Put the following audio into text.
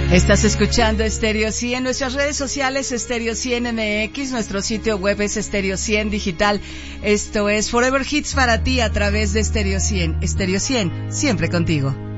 Estás escuchando Stereo 100, nuestras redes sociales Stereo 100 MX, nuestro sitio web es Stereo 100 Digital. Esto es Forever Hits para ti a través de Stereo 100. Stereo 100, siempre contigo.